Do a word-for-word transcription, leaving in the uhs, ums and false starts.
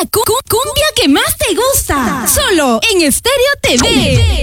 cu- cu- cumbia que más te gusta. Solo en Estéreo T V.